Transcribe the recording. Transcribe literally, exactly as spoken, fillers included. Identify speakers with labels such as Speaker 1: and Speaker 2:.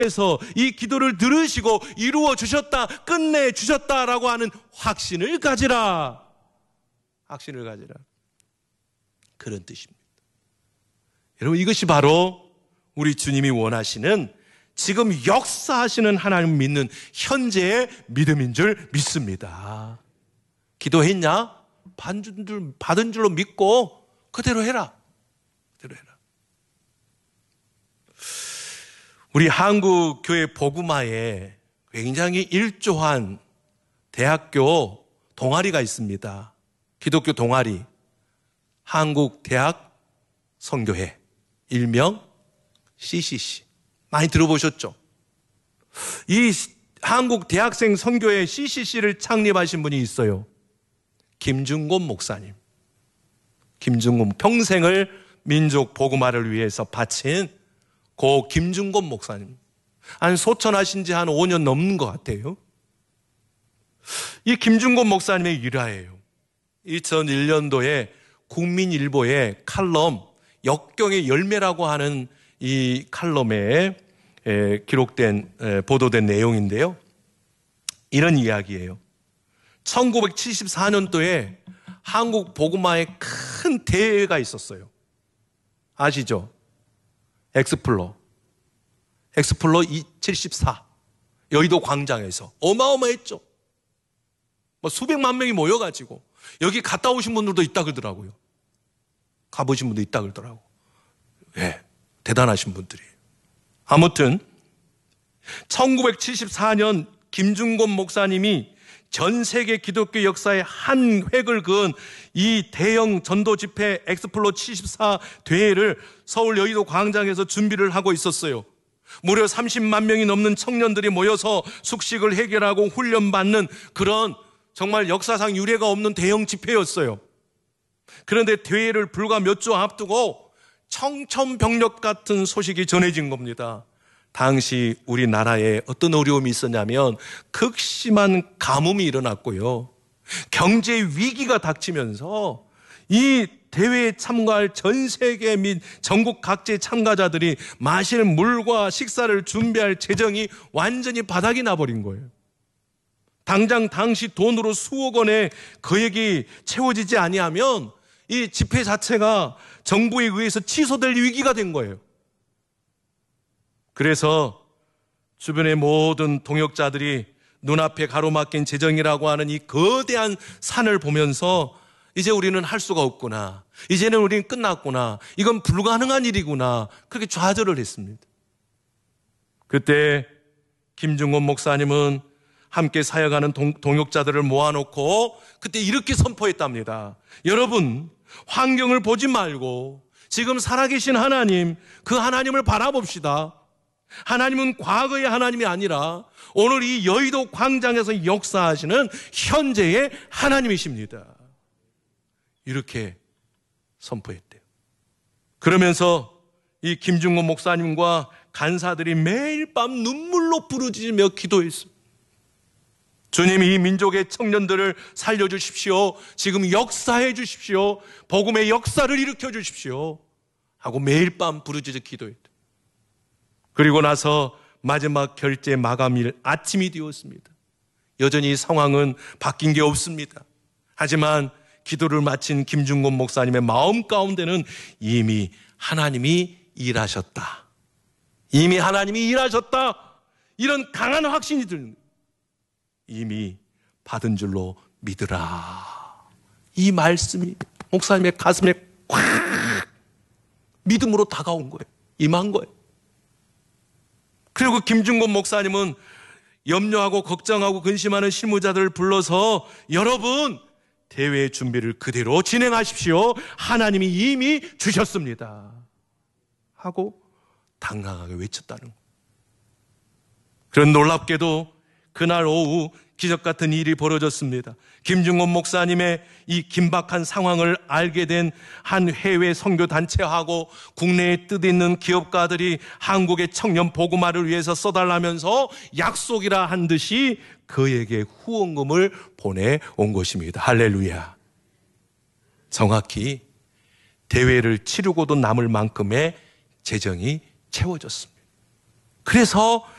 Speaker 1: 하나님께서 이 기도를 들으시고 이루어 주셨다, 끝내 주셨다라고 하는 확신을 가지라. 확신을 가지라. 그런 뜻입니다. 여러분, 이것이 바로 우리 주님이 원하시는, 지금 역사하시는 하나님 믿는 현재의 믿음인 줄 믿습니다. 기도했냐? 받은 줄, 받은 줄로 믿고 그대로 해라. 그대로 해라. 우리 한국 교회 복음화에 굉장히 일조한 대학교 동아리가 있습니다. 기독교 동아리, 한국대학 선교회, 일명 씨씨씨. 많이 들어보셨죠? 이 한국대학생 선교회 씨씨씨를 창립하신 분이 있어요. 김중곤 목사님. 김중곤, 평생을 민족 복음화를 위해서 바친 고 김중곤 목사님. 한 소천하신 지 한 오 년 넘는 것 같아요. 이 김중곤 목사님의 일화예요. 이천일 년도에 국민일보의 칼럼 역경의 열매라고 하는 이 칼럼에 기록된, 보도된 내용인데요. 이런 이야기예요. 천구백칠십사 년도에 한국 복음화에 큰 대회가 있었어요. 아시죠? 엑스플로. 엑스플로 칠십사. 여의도 광장에서. 어마어마했죠. 뭐 수백만 명이 모여가지고. 여기 갔다 오신 분들도 있다 그러더라고요. 가보신 분도 있다 그러더라고요. 예, 대단하신 분들이에요. 아무튼 천구백칠십사 년 김중곤 목사님이 전 세계 기독교 역사에 한 획을 그은 이 대형 전도 집회 엑스플로 칠십사 대회를 서울 여의도 광장에서 준비를 하고 있었어요. 무려 삼십만 명이 넘는 청년들이 모여서 숙식을 해결하고 훈련받는 그런 정말 역사상 유례가 없는 대형 집회였어요. 그런데 대회를 불과 몇 주 앞두고 청천벽력 같은 소식이 전해진 겁니다. 당시 우리나라에 어떤 어려움이 있었냐면 극심한 가뭄이 일어났고요. 경제 위기가 닥치면서 이 대회에 참가할 전 세계 및 전국 각지의 참가자들이 마실 물과 식사를 준비할 재정이 완전히 바닥이 나버린 거예요. 당장 당시 돈으로 수억 원의 거액이 채워지지 아니하면 이 집회 자체가 정부에 의해서 취소될 위기가 된 거예요. 그래서 주변의 모든 동역자들이 눈앞에 가로막힌 재정이라고 하는 이 거대한 산을 보면서 이제 우리는 할 수가 없구나. 이제는 우리는 끝났구나. 이건 불가능한 일이구나. 그렇게 좌절을 했습니다. 그때 김중곤 목사님은 함께 사역하는 동, 동역자들을 모아놓고 그때 이렇게 선포했답니다. 여러분, 환경을 보지 말고 지금 살아계신 하나님, 그 하나님을 바라봅시다. 하나님은 과거의 하나님이 아니라 오늘 이 여의도 광장에서 역사하시는 현재의 하나님이십니다. 이렇게 선포했대요. 그러면서 이 김중곤 목사님과 간사들이 매일 밤 눈물로 부르짖으며 기도했습니다. 주님이 이 민족의 청년들을 살려주십시오. 지금 역사해 주십시오. 복음의 역사를 일으켜 주십시오. 하고 매일 밤 부르짖어 기도했다. 그리고 나서 마지막 결제 마감일 아침이 되었습니다. 여전히 상황은 바뀐 게 없습니다. 하지만 기도를 마친 김중곤 목사님의 마음 가운데는 이미 하나님이 일하셨다. 이미 하나님이 일하셨다. 이런 강한 확신이 듭니다. 이미 받은 줄로 믿으라. 이 말씀이 목사님의 가슴에 콱 믿음으로 다가온 거예요. 임한 거예요. 그리고 김중곤 목사님은 염려하고 걱정하고 근심하는 실무자들을 불러서 여러분 대회 준비를 그대로 진행하십시오. 하나님이 이미 주셨습니다. 하고 당당하게 외쳤다는 거예요. 그런 놀랍게도 그날 오후 기적 같은 일이 벌어졌습니다. 김중곤 목사님의 이 긴박한 상황을 알게 된 한 해외 선교단체하고 국내에 뜻있는 기업가들이 한국의 청년 복음화를 위해서 써달라면서 약속이라 한 듯이 그에게 후원금을 보내온 것입니다. 할렐루야. 정확히 대회를 치르고도 남을 만큼의 재정이 채워졌습니다. 그래서